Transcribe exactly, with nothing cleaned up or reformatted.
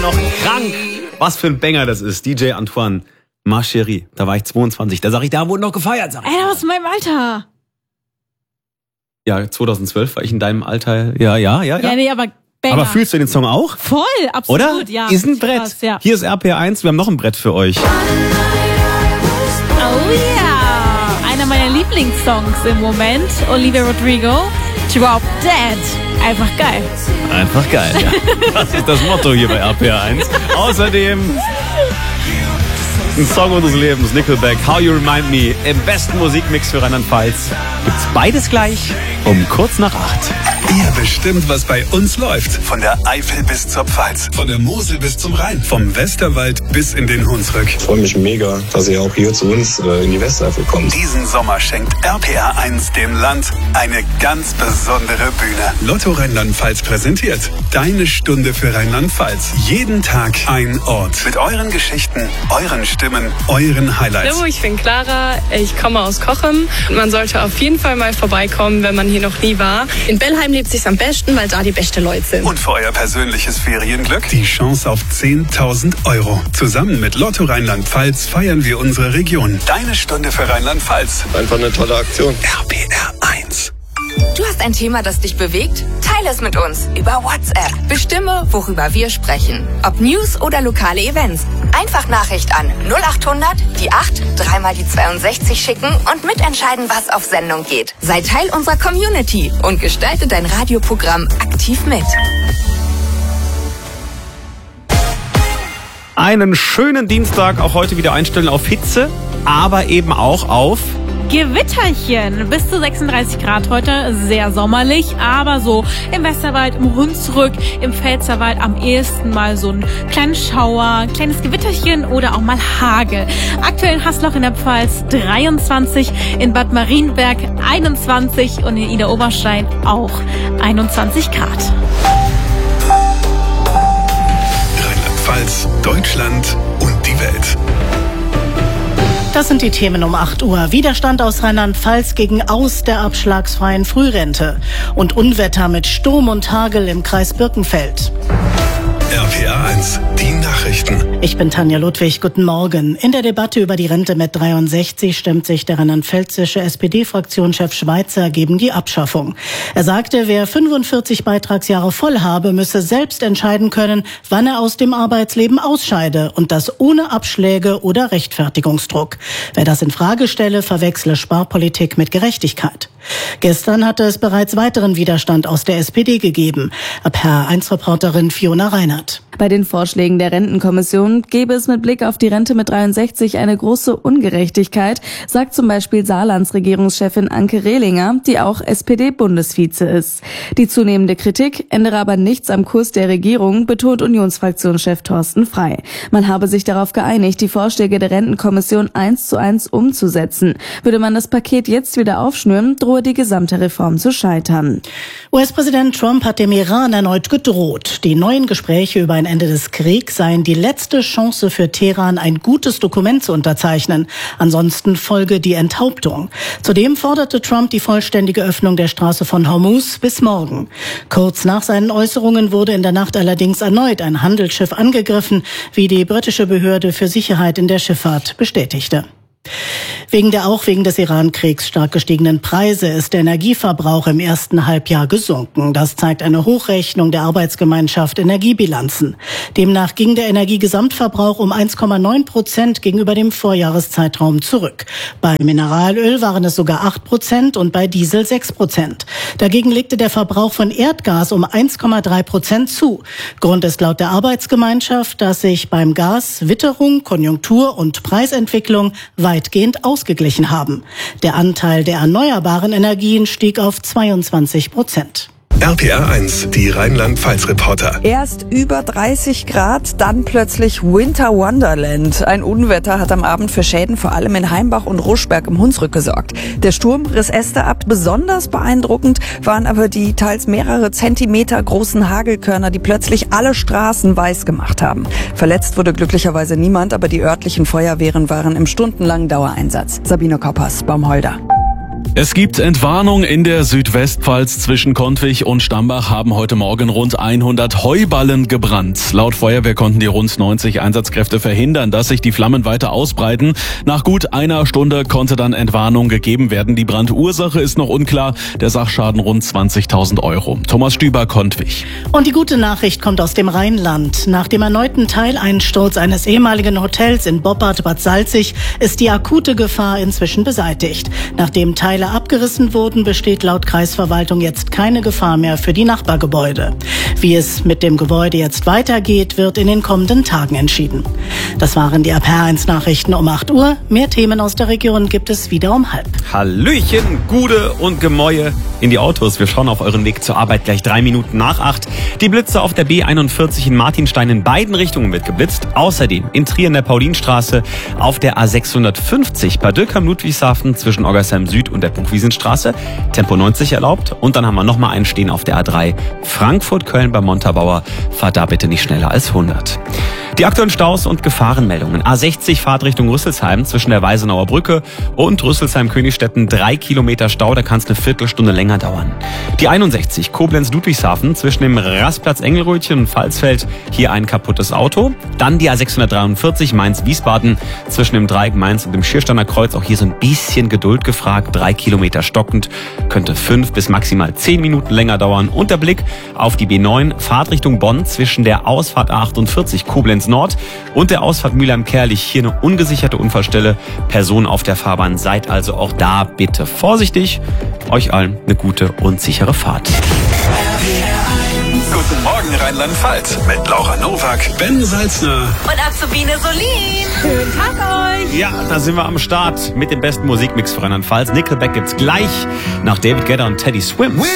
noch krank. Was für ein Banger das ist. D J Antoine, Ma Chérie. Da war ich zweiundzwanzig. Da sag ich, da wurde noch gefeiert. Sag ich. Ey, aus meinem Alter. Ja, zweitausendzwölf war ich in deinem Alter. Ja, ja, ja. Ja, ja. nee, aber Banger. Aber fühlst du den Song auch? Voll, absolut, oder? Ja. Ist ein Brett. Krass, ja. Hier ist R P R eins. Wir haben noch ein Brett für euch. Oh ja, einer meiner Lieblingssongs im Moment. Olivia Rodrigo, Drop Dead. Einfach geil. Einfach geil, ja. Das ist das Motto hier bei R P R eins. Außerdem ein Song unseres Lebens, Nickelback, How You Remind Me, im besten Musikmix für Rheinland-Pfalz. Gibt's beides gleich um kurz nach acht. Ihr bestimmt, was bei uns läuft. Von der Eifel bis zur Pfalz. Von der Mosel bis zum Rhein. Vom Westerwald bis in den Hunsrück. Ich freue mich mega, dass ihr auch hier zu uns äh, in die Westeifel kommt. Diesen Sommer schenkt R P R eins dem Land eine ganz besondere Bühne. Lotto Rheinland-Pfalz präsentiert Deine Stunde für Rheinland-Pfalz. Jeden Tag ein Ort. Mit euren Geschichten, euren Stimmen, euren Highlights. Hallo, ich bin Clara. Ich komme aus Cochem. Man sollte auf jeden Fall mal vorbeikommen, wenn man hier noch nie war. In Bellheim lebt sich's am besten, weil da die besten Leute sind. Und für euer persönliches Ferienglück die Chance auf zehntausend Euro. Zusammen mit Lotto Rheinland-Pfalz feiern wir unsere Region. Deine Stunde für Rheinland-Pfalz. Einfach eine tolle Aktion. R P R eins. Du hast ein Thema, das dich bewegt? Teile es mit uns über WhatsApp. Bestimme, worüber wir sprechen. Ob News oder lokale Events. Einfach Nachricht an null achthundert, die acht, dreimal die zweiundsechzig schicken und mitentscheiden, was auf Sendung geht. Sei Teil unserer Community und gestalte dein Radioprogramm aktiv mit. Einen schönen Dienstag auch heute wieder einstellen auf Hitze, aber eben auch auf Gewitterchen. Bis zu sechsunddreißig Grad heute, sehr sommerlich, aber so im Westerwald, im Hunsrück, im Pfälzerwald am ehesten mal so ein kleines Schauer, ein kleines Gewitterchen oder auch mal Hagel. Aktuell in Haßloch in der Pfalz dreiundzwanzig, in Bad Marienberg einundzwanzig und in Idar-Oberstein auch einundzwanzig Grad. Rheinland-Pfalz, Deutschland und die Welt. Das sind die Themen um acht Uhr. Widerstand aus Rheinland-Pfalz gegen Aus der abschlagsfreien Frührente. Und Unwetter mit Sturm und Hagel im Kreis Birkenfeld. R P R eins, die Nachrichten. Ich bin Tanja Ludwig, guten Morgen. In der Debatte über die Rente mit dreiundsechzig stimmt sich der rheinland-pfälzische S P D-Fraktionschef Schweizer gegen die Abschaffung. Er sagte, wer fünfundvierzig Beitragsjahre voll habe, müsse selbst entscheiden können, wann er aus dem Arbeitsleben ausscheide und das ohne Abschläge oder Rechtfertigungsdruck. Wer das in Frage stelle, verwechsle Sparpolitik mit Gerechtigkeit. Gestern hatte es bereits weiteren Widerstand aus der S P D gegeben. R P R eins Reporterin Fiona Reinhardt. Bei den Vorschlägen der Rentenkommission gäbe es mit Blick auf die Rente mit dreiundsechzig eine große Ungerechtigkeit, sagt zum Beispiel Saarlands Regierungschefin Anke Rehlinger, die auch S P D-Bundesvize ist. Die zunehmende Kritik ändere aber nichts am Kurs der Regierung, betont Unionsfraktionschef Thorsten Frey. Man habe sich darauf geeinigt, die Vorschläge der Rentenkommission eins zu eins umzusetzen. Würde man das Paket jetzt wieder aufschnüren, drohe die gesamte Reform zu scheitern. U S-Präsident Trump hat dem Iran erneut gedroht. Die neuen Gespräche über ein Ende des Kriegs seien die letzte Chance für Teheran, ein gutes Dokument zu unterzeichnen. Ansonsten folge die Enthauptung. Zudem forderte Trump die vollständige Öffnung der Straße von Hormuz bis morgen. Kurz nach seinen Äußerungen wurde in der Nacht allerdings erneut ein Handelsschiff angegriffen, wie die britische Behörde für Sicherheit in der Schifffahrt bestätigte. Wegen der auch wegen des Iran-Kriegs stark gestiegenen Preise ist der Energieverbrauch im ersten Halbjahr gesunken. Das zeigt eine Hochrechnung der Arbeitsgemeinschaft Energiebilanzen. Demnach ging der Energiegesamtverbrauch um eins Komma neun Prozent gegenüber dem Vorjahreszeitraum zurück. Bei Mineralöl waren es sogar acht Prozent und bei Diesel sechs Prozent. Dagegen legte der Verbrauch von Erdgas um eins Komma drei Prozent zu. Grund ist laut der Arbeitsgemeinschaft, dass sich beim Gas Witterung, Konjunktur und Preisentwicklung weitgehend ausgeglichen haben. Der Anteil der erneuerbaren Energien stieg auf zweiundzwanzig Prozent. R P R eins, die Rheinland-Pfalz-Reporter. Erst über dreißig Grad, dann plötzlich Winter Wonderland. Ein Unwetter hat am Abend für Schäden vor allem in Heimbach und Ruschberg im Hunsrück gesorgt. Der Sturm riss Äste ab. Besonders beeindruckend waren aber die teils mehrere Zentimeter großen Hagelkörner, die plötzlich alle Straßen weiß gemacht haben. Verletzt wurde glücklicherweise niemand, aber die örtlichen Feuerwehren waren im stundenlangen Dauereinsatz. Sabine Koppers, Baumholder. Es gibt Entwarnung in der Südwestpfalz. Zwischen Kontwig und Stambach haben heute Morgen rund hundert Heuballen gebrannt. Laut Feuerwehr konnten die rund neunzig Einsatzkräfte verhindern, dass sich die Flammen weiter ausbreiten. Nach gut einer Stunde konnte dann Entwarnung gegeben werden. Die Brandursache ist noch unklar. Der Sachschaden rund zwanzigtausend Euro. Thomas Stüber, Kontwig. Und die gute Nachricht kommt aus dem Rheinland. Nach dem erneuten Teileinsturz eines ehemaligen Hotels in Boppard, Bad Salzig, ist die akute Gefahr inzwischen beseitigt. Nachdem Teile abgerissen wurden, besteht laut Kreisverwaltung jetzt keine Gefahr mehr für die Nachbargebäude. Wie es mit dem Gebäude jetzt weitergeht, wird in den kommenden Tagen entschieden. Das waren die R P R eins Nachrichten um acht Uhr. Mehr Themen aus der Region gibt es wieder um halb. Hallöchen, Gude und Gemäue in die Autos. Wir schauen auf euren Weg zur Arbeit gleich drei Minuten nach acht. Die Blitze auf der B einundvierzig in Martinstein in beiden Richtungen wird geblitzt. Außerdem in Trier in der Paulinstraße, auf der A sechshundertfünfzig bei Dürkheim-Ludwigshafen zwischen Oggersheim Süd und der Buchwiesenstraße. Tempo neunzig erlaubt. Und dann haben wir nochmal einen stehen auf der A drei Frankfurt-Köln bei Montabaur. Fahrt da bitte nicht schneller als hundert. Die aktuellen Staus und Gefahrenmeldungen. A sechzig Fahrtrichtung Rüsselsheim zwischen der Weisenauer Brücke und Rüsselsheim-Königstetten drei Kilometer Stau, da kann es eine Viertelstunde länger dauern. Die einundsechzig Koblenz-Ludwigshafen zwischen dem Rastplatz Engelrötchen und Pfalzfeld, hier ein kaputtes Auto. Dann die A sechshundertdreiundvierzig Mainz-Wiesbaden zwischen dem Dreieck Mainz und dem Schiersteiner Kreuz, auch hier so ein bisschen Geduld gefragt, drei Kilometer stockend, könnte fünf bis maximal zehn Minuten länger dauern. Und der Blick auf die B neun Fahrtrichtung Bonn zwischen der Ausfahrt A achtundvierzig Koblenz Nord und der Ausfahrt Mülheim-Kerlich. Hier eine ungesicherte Unfallstelle. Personen auf der Fahrbahn, seid also auch da bitte vorsichtig. Euch allen eine gute und sichere Fahrt. Guten Morgen Rheinland-Pfalz mit Laura Nowak, Ben Salzner Und Azubine Solin. Schönen Tag euch. Ja, da sind wir am Start mit dem besten Musikmix für Rheinland-Pfalz. Nickelback gibt's gleich nach David Guetta und Teddy Swims.